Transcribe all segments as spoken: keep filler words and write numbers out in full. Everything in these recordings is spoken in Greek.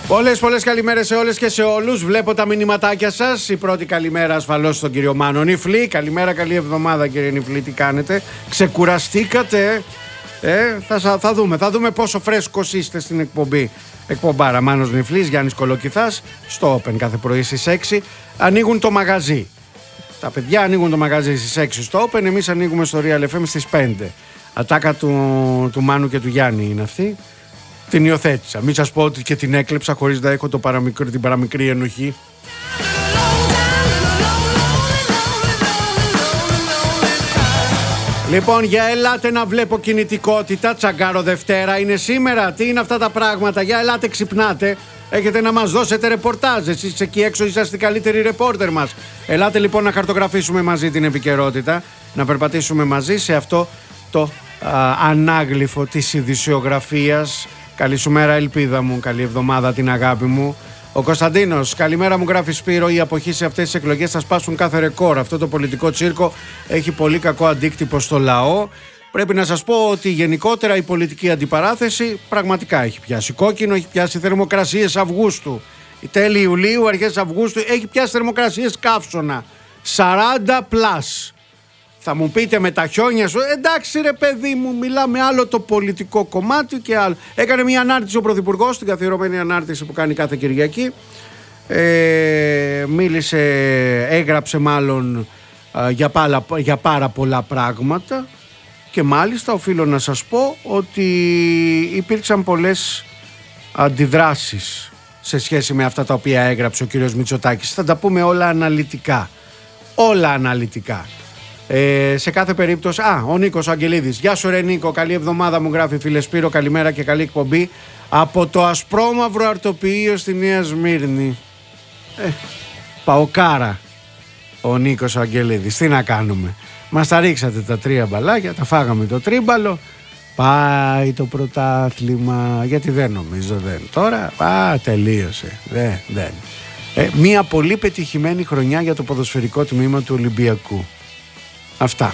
Πολλές πολλές καλημέρες σε όλες και σε όλους. Βλέπω τα μηνυματάκια σας. Η πρώτη καλημέρα ασφαλώς στον κύριο Μάνο Νιφλή. Καλημέρα, καλή εβδομάδα κύριε Νιφλή, τι κάνετε? Ξεκουραστήκατε? Ε, θα, θα δούμε, θα δούμε πόσο φρέσκος είστε στην εκπομπή. Εκπομπάρα Μάνος Νιφλής, Γιάννης Κολοκυθάς, στο Open κάθε πρωί στις έξι. Ανοίγουν το μαγαζί. Τα παιδιά ανοίγουν το μαγαζί στις έξι στο Open, εμείς ανοίγουμε στο Real εφ εμ στις πέντε. Ατάκα του, του Μάνου και του Γιάννη είναι αυτή. Την υιοθέτησα. Μην σας πω ότι και την έκλεψα χωρίς να έχω το παραμικρή, την παραμικρή ενοχή. Λοιπόν, για ελάτε να βλέπω κινητικότητα. Τσαγκάρο Δευτέρα είναι σήμερα. Τι είναι αυτά τα πράγματα? Για ελάτε, ξυπνάτε. Έχετε να μας δώσετε ρεπορτάζ. Εσείς εκεί έξω είσαστε οι καλύτεροι ρεπόρτερ μας. Ελάτε λοιπόν να χαρτογραφήσουμε μαζί την επικαιρότητα. Να περπατήσουμε μαζί σε αυτό το α, ανάγλυφο της ειδησιογραφίας. Καλή σου μέρα, ελπίδα μου. Καλή εβδομάδα, την αγάπη μου. Ο Κωνσταντίνος, καλημέρα μου, γράφει Σπύρο. Οι αποχή σε αυτές τις εκλογές θα σπάσουν κάθε ρεκόρ. Αυτό το πολιτικό τσίρκο έχει πολύ κακό αντίκτυπο στο λαό. Πρέπει να σας πω ότι γενικότερα η πολιτική αντιπαράθεση πραγματικά έχει πιάσει κόκκινο, έχει πιάσει θερμοκρασίες Αυγούστου. Η τέλη Ιουλίου, αρχές Αυγούστου, έχει πιάσει θερμοκρασίες καύσωνα. σαράντα πλας. Θα μου πείτε με τα χιόνια σου, εντάξει ρε παιδί μου, μιλάμε άλλο το πολιτικό κομμάτι και άλλο. Έκανε μια ανάρτηση ο Πρωθυπουργός, την καθιερωμένη ανάρτηση που κάνει κάθε Κυριακή. Ε, μίλησε, έγραψε μάλλον α, για, πάρα, για πάρα πολλά πράγματα και μάλιστα οφείλω να σας πω ότι υπήρξαν πολλές αντιδράσεις σε σχέση με αυτά τα οποία έγραψε ο κύριος Μητσοτάκης. Θα τα πούμε όλα αναλυτικά. Όλα αναλυτικά. Ε, σε κάθε περίπτωση. Α, ο Νίκος Αγγελίδης. Γεια σου ρε Νίκο, καλή εβδομάδα μου γράφει φίλε Σπύρο, καλημέρα και καλή εκπομπή από το ασπρόμαυρο αρτοποιείο στη Νέα Σμύρνη. Ε, παοκάρα ο Νίκος Αγγελίδης. Τι να κάνουμε? Μας τα ρίξατε τα τρία μπαλάκια, τα φάγαμε το τρίμπαλο. Πάει το πρωτάθλημα. Γιατί δεν νομίζω δεν. Τώρα, α, τελείωσε. Δεν, δεν. Ε, μια πολύ πετυχημένη χρονιά για το ποδοσφαιρικό τμήμα του Ολυμπιακού. Αυτά.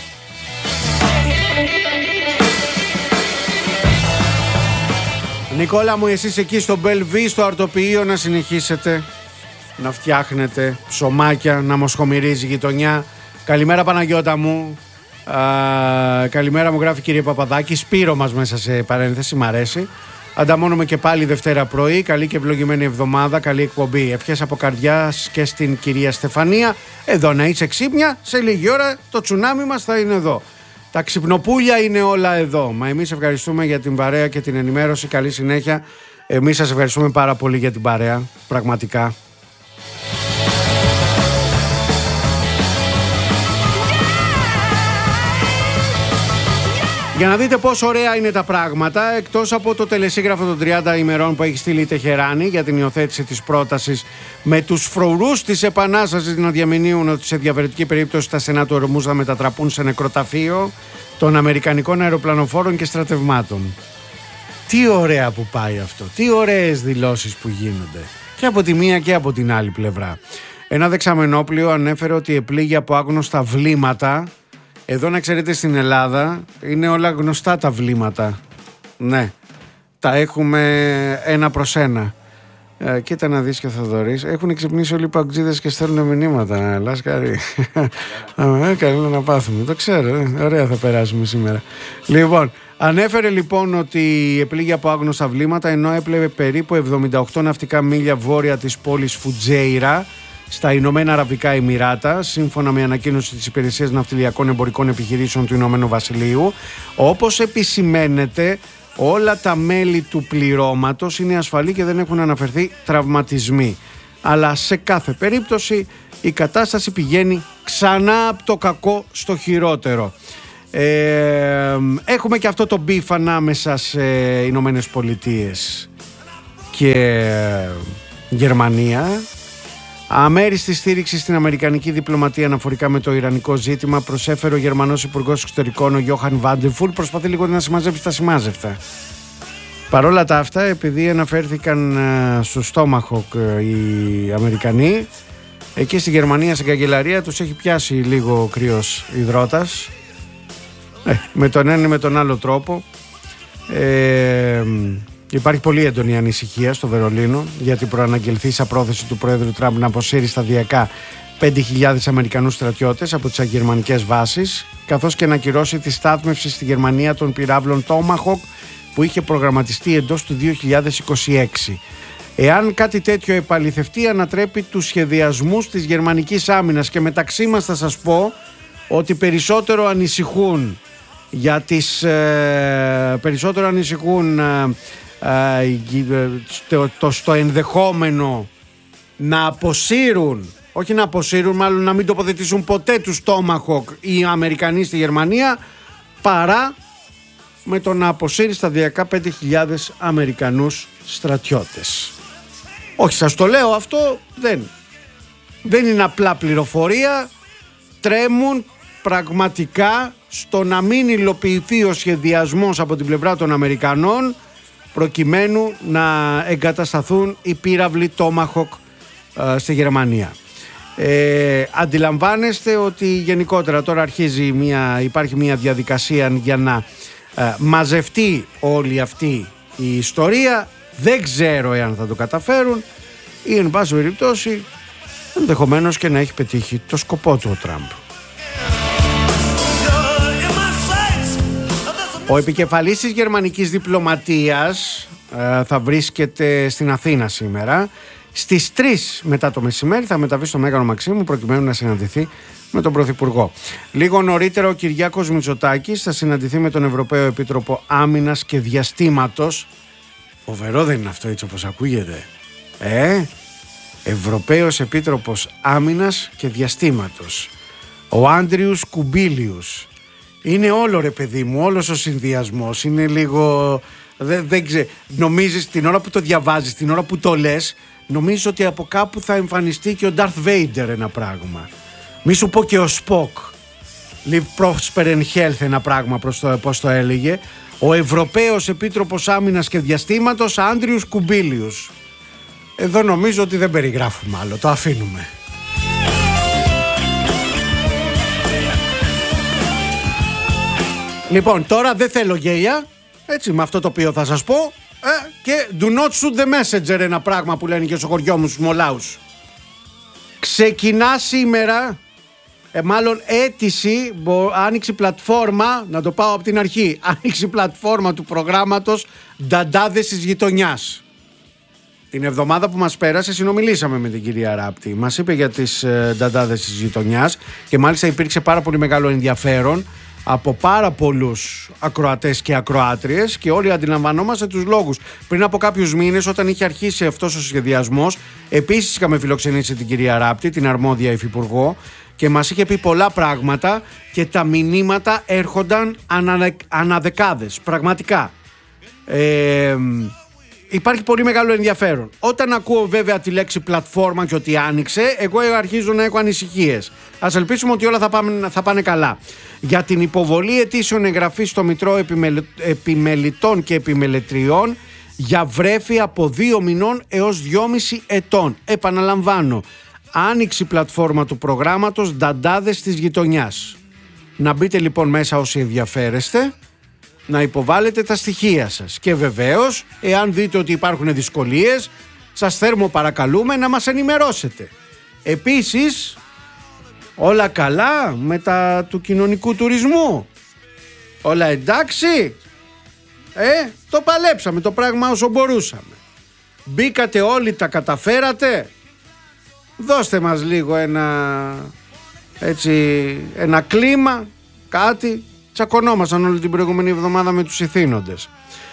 Νικόλα μου, εσείς εκεί στο Μπελβί, στο αρτοποιείο, να συνεχίσετε να φτιάχνετε ψωμάκια, να μοσχομυρίζει η γειτονιά. Καλημέρα Παναγιώτα μου. Α, καλημέρα μου γράφει κύριε Παπαδάκη. Σπύρο μας μέσα σε παρένθεση, μ' αρέσει. Ανταμώνουμε και πάλι Δευτέρα πρωί. Καλή και ευλογημένη εβδομάδα, καλή εκπομπή. Ευχές από καρδιάς και στην κυρία Στεφανία. Εδώ να είσαι ξύπνια, σε λίγη ώρα το τσουνάμι μας θα είναι εδώ. Τα ξυπνοπούλια είναι όλα εδώ. Μα εμείς ευχαριστούμε για την παρέα και την ενημέρωση. Καλή συνέχεια. Εμείς σας ευχαριστούμε πάρα πολύ για την παρέα. Πραγματικά. Για να δείτε πόσο ωραία είναι τα πράγματα, εκτός από το τελεσίγραφο των τριάντα ημερών που έχει στείλει η Τεχεράνη για την υιοθέτηση της πρότασης με τους φρουρούς της Επανάστασης να διαμηνύουν ότι σε διαφορετική περίπτωση τα στενά του ορμούς θα μετατραπούν σε νεκροταφείο των Αμερικανικών αεροπλανοφόρων και στρατευμάτων. Τι ωραία που πάει αυτό, τι ωραίες δηλώσεις που γίνονται και από τη μία και από την άλλη πλευρά. Ένα δεξαμενόπλιο ανέφερε ότι επλήγει από άγνωστα βλήματα. Εδώ να ξέρετε στην Ελλάδα είναι όλα γνωστά τα βλήματα. Ναι, τα έχουμε ένα προς ένα. Ε, κοίτα να δεις και θα δωρείς. Έχουν ξυπνήσει όλοι οι παγκτζίδες και στέλνουν μηνύματα. Λάσκαρη. ε, καλό να πάθουμε. Το ξέρω. Ε. Ωραία θα περάσουμε σήμερα. Λοιπόν, ανέφερε λοιπόν ότι επλήγει από άγνωστα βλήματα ενώ έπλευε περίπου εβδομήντα οκτώ ναυτικά μίλια βόρεια της πόλης Φουτζέιρα στα Ηνωμένα Αραβικά Εμιράτα, σύμφωνα με ανακοίνωση της Υπηρεσίας Ναυτιλιακών Εμπορικών Επιχειρήσεων του Ηνωμένου Βασιλείου. Όπως επισημαίνεται, όλα τα μέλη του πληρώματος είναι ασφαλή και δεν έχουν αναφερθεί τραυματισμοί. Αλλά σε κάθε περίπτωση η κατάσταση πηγαίνει ξανά από το κακό στο χειρότερο. Ε, έχουμε και αυτό το μπιφ ανάμεσα σε Ηνωμένες Πολιτείες και Γερμανία. Αμέριστη στήριξη στην αμερικανική διπλωματία αναφορικά με το ιρανικό ζήτημα προσέφερε ο Γερμανός Υπουργός Εξωτερικών, ο Γιόχαν Βάντεφουλ. Προσπαθεί λίγο να συμμαζέψει τα σημάζευτα. Παρόλα τα αυτά, επειδή αναφέρθηκαν στο στόμαχο οι Αμερικανοί, εκεί στη Γερμανία, στην καγκελαρία, τους έχει πιάσει λίγο κρύος υδρότας. Ε, με τον ένα ή με τον άλλο τρόπο. Ε, Υπάρχει πολύ έντονη ανησυχία στο Βερολίνο για την προαναγγελθήσα πρόθεση του Πρόεδρου Τραμπ να αποσύρει σταδιακά πέντε χιλιάδες Αμερικανούς στρατιώτες από τις αγερμανικές βάσεις, καθώς και να ακυρώσει τη στάθμευση στη Γερμανία των πυράβλων Tomahawk που είχε προγραμματιστεί εντός του δύο χιλιάδες είκοσι έξι. Εάν κάτι τέτοιο επαληθευτεί, ανατρέπει τους σχεδιασμούς της γερμανικής άμυνας. Και μεταξύ μας θα σας πω ότι περισσότερο ανησυχούν για τις ε, περισσότερο ανησυχούν ε, ε, το, το, στο ενδεχόμενο να αποσύρουν, όχι να αποσύρουν, μάλλον να μην τοποθετήσουν ποτέ τους Tomahawk οι Αμερικανοί στη Γερμανία, παρά με το να αποσύρει σταδιακά πέντε χιλιάδες Αμερικανούς στρατιώτες. Όχι, σας το λέω αυτό, δεν, δεν είναι απλά πληροφορία, τρέμουν πραγματικά στο να μην υλοποιηθεί ο σχεδιασμός από την πλευρά των Αμερικανών προκειμένου να εγκατασταθούν οι πύραυλοι Tomahawk ε, στη Γερμανία. Ε, αντιλαμβάνεστε ότι γενικότερα τώρα αρχίζει μια, υπάρχει μια διαδικασία για να ε, μαζευτεί όλη αυτή η ιστορία. Δεν ξέρω εάν θα το καταφέρουν ή εν πάση περιπτώσει ενδεχομένως και να έχει πετύχει το σκοπό του ο Τραμπ. Ο επικεφαλής της γερμανικής διπλωματίας ε, θα βρίσκεται στην Αθήνα σήμερα. Στις τρεις μετά το μεσημέρι θα μεταβεί στο Μέγαρο Μαξίμου προκειμένου να συναντηθεί με τον Πρωθυπουργό. Λίγο νωρίτερα ο Κυριάκος Μητσοτάκης θα συναντηθεί με τον Ευρωπαίο Επίτροπο Άμυνας και Διαστήματος. Φοβερό δεν είναι αυτό έτσι όπως ακούγεται? Ε, Ευρωπαίος Επίτροπος Άμυνας και Διαστήματος. Ο Άντριους Κουμπίλιους. Είναι όλο ρε παιδί μου, όλος ο συνδυασμός. Είναι λίγο... Δεν, δεν ξέρω. Νομίζεις την ώρα που το διαβάζεις, την ώρα που το λες, νομίζεις ότι από κάπου θα εμφανιστεί και ο Darth Vader ένα πράγμα. Μη σου πω και ο Spock. Live prosper and health ένα πράγμα προς το, πώς το έλεγε. Ο Ευρωπαίος Επίτροπος Άμυνας και Διαστήματος Άντριους Κουμπίλιους. Εδώ νομίζω ότι δεν περιγράφουμε άλλο, το αφήνουμε. Λοιπόν, τώρα δεν θέλω γέλια, έτσι με αυτό το οποίο θα σας πω, ε, και do not shoot the messenger, ένα πράγμα που λένε και στο χωριό μου στους Μολάους. Ξεκινά σήμερα, ε, μάλλον αίτηση, μπο, άνοιξη πλατφόρμα, να το πάω από την αρχή, άνοιξη πλατφόρμα του προγράμματος Νταντάδες της Γειτονιάς. Την εβδομάδα που μας πέρασε συνομιλήσαμε με την κυρία Ράπτη. Μας είπε για τις ε, Νταντάδες της Γειτονιάς και μάλιστα υπήρξε πάρα πολύ μεγάλο ενδιαφέρον από πάρα πολλούς ακροατές και ακροάτριες και όλοι αντιλαμβανόμαστε τους λόγους. Πριν από κάποιους μήνες, όταν είχε αρχίσει αυτός ο σχεδιασμός, επίσης είχαμε φιλοξενήσει την κυρία Ράπτη, την αρμόδια υφυπουργό, και μας είχε πει πολλά πράγματα και τα μηνύματα έρχονταν ανα, αναδεκάδες, πραγματικά. Ε, υπάρχει πολύ μεγάλο ενδιαφέρον. Όταν ακούω βέβαια τη λέξη πλατφόρμα και ότι άνοιξε, εγώ αρχίζω να έχω ανησυχίες. Ας ελπίσουμε ότι όλα θα, πάμε, θα πάνε καλά. Για την υποβολή αιτήσεων εγγραφής στο Μητρό Επιμελητών και Επιμελετριών για βρέφη από δύο μηνών έως δυόμισι ετών. Επαναλαμβάνω, άνοιξη πλατφόρμα του προγράμματος Νταντάδες της Γειτονιάς. Να μπείτε λοιπόν μέσα όσοι ενδιαφέρεστε, να υποβάλλετε τα στοιχεία σας. Και βεβαίως, εάν δείτε ότι υπάρχουν δυσκολίες, σας θέρμο παρακαλούμε να μας ενημερώσετε. Επίσης, όλα καλά με τα του κοινωνικού τουρισμού? Όλα εντάξει? Ε, το παλέψαμε το πράγμα όσο μπορούσαμε. Μπήκατε όλοι, τα καταφέρατε? Δώστε μας λίγο ένα, έτσι, ένα κλίμα, κάτι. Τσακωνόμασταν όλη την προηγούμενη εβδομάδα με τους ηθήνοντες.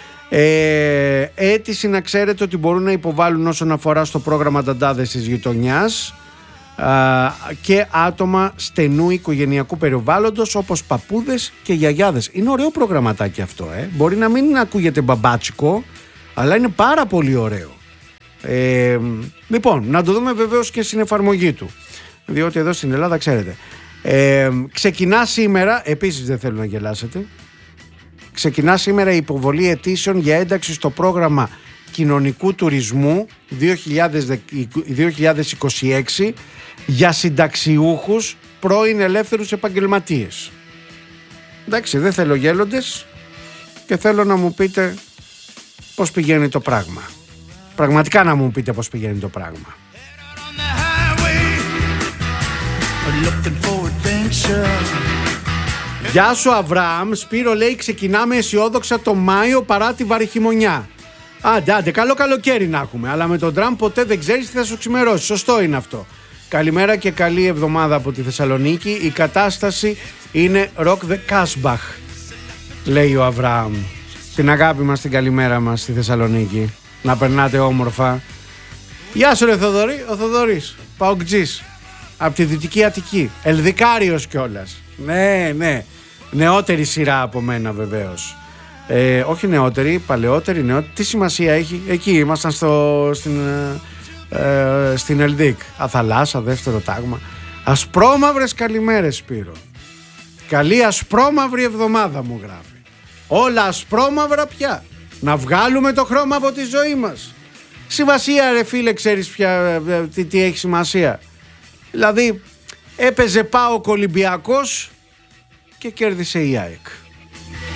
Ε, αίτηση να ξέρετε ότι μπορούν να υποβάλουν όσον αφορά στο πρόγραμμα Νταντάδες της Γειτονιάς α, και άτομα στενού οικογενειακού περιβάλλοντος όπως παππούδες και γιαγιάδες. Είναι ωραίο προγραμματάκι αυτό, ε. Μπορεί να μην ακούγεται μπαμπάτσικο, αλλά είναι πάρα πολύ ωραίο. Ε, λοιπόν, να το δούμε βεβαίως και στην εφαρμογή του, διότι εδώ στην Ελλάδα ξέρετε. Ε, ξεκινά σήμερα, επίσης δεν θέλω να γελάσετε, ξεκινά σήμερα η υποβολή αιτήσεων για ένταξη στο πρόγραμμα κοινωνικού τουρισμού δύο χιλιάδες είκοσι έξι για συνταξιούχους πρώην ελεύθερους επαγγελματίες. Εντάξει, δεν θέλω γέλοντες και θέλω να μου πείτε πώς πηγαίνει το πράγμα. Πραγματικά να μου πείτε πώς πηγαίνει το πράγμα. Γεια σου Αβραάμ, Σπύρο λέει ξεκινάμε αισιόδοξα το Μάιο παρά τη βαρυχημονιά. Άντε, άντε, καλό καλοκαίρι να έχουμε, αλλά με τον Τραμπ ποτέ δεν ξέρεις τι θα σου ξημερώσει. Σωστό είναι αυτό. Καλημέρα και καλή εβδομάδα από τη Θεσσαλονίκη. Η κατάσταση είναι rock the Kasbah, λέει ο Αβραάμ. Την αγάπη μας, την καλημέρα μας στη Θεσσαλονίκη. Να περνάτε όμορφα. Γεια σου ρε Θοδωρή, ο Θοδωρής, Παοκτζής, από τη Δυτική Αττική. Ελδικάριος κιόλας. Ναι, ναι. Νεότερη σειρά από μένα βεβαίως. Ε, όχι νεότερη, παλαιότερη, νεότερη. Τι σημασία έχει. Εκεί ήμασταν στο, στην, ε, στην Ελδίκ. Αθαλάσσα, δεύτερο τάγμα. Ασπρόμαυρες καλημέρες Σπύρο. Καλή ασπρόμαυρη εβδομάδα μου γράφει. Όλα ασπρόμαυρα πια. Να βγάλουμε το χρώμα από τη ζωή μας. Σημασία ρε φίλε, ξέρεις πια τι, τι έχει σημασία. Δηλαδή έπαιζε ΠΑΟΚ Ολυμπιακός και κέρδισε η ΑΕΚ.